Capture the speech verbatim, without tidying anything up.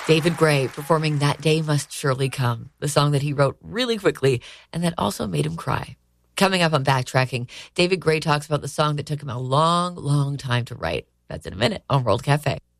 David Gray performing That Day Must Surely Come, the song that he wrote really quickly and that also made him cry. Coming up on Backtracking, David Gray talks about the song that took him a long, long time to write. That's in a minute on World Cafe.